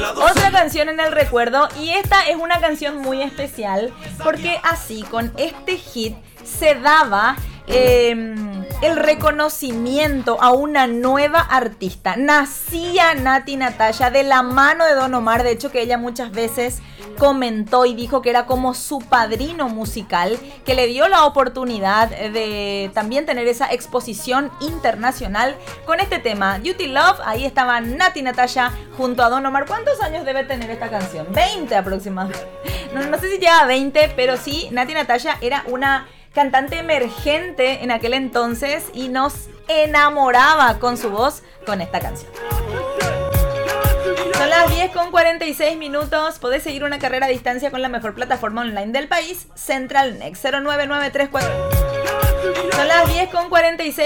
Otra canción en el recuerdo, y esta es una canción muy especial porque así con este hit se daba el reconocimiento a una nueva artista. Nacía Nati Natasha de la mano de Don Omar, de hecho que ella muchas veces comentó y dijo que era como su padrino musical, que le dio la oportunidad de también tener esa exposición internacional con este tema, Duty Love. Ahí estaba Nati Natasha junto a Don Omar. ¿Cuántos años debe tener esta canción? 20 aproximadamente. No sé si lleva 20, pero sí, Nati Natasha era una cantante emergente en aquel entonces y nos enamoraba con su voz con esta canción. Son las 10:46. Podés seguir una carrera a distancia con la mejor plataforma online del país, Central Next 09934. Son las 10:46.